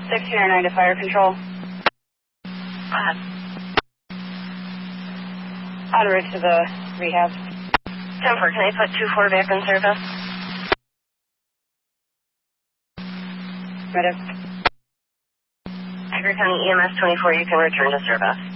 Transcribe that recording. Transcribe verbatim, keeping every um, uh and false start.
sixteen oh nine to fire control. Uh, En route to the rehab. ten four, can I put two four back in service? Medic. Tiger County E M S twenty-four, you can return to service.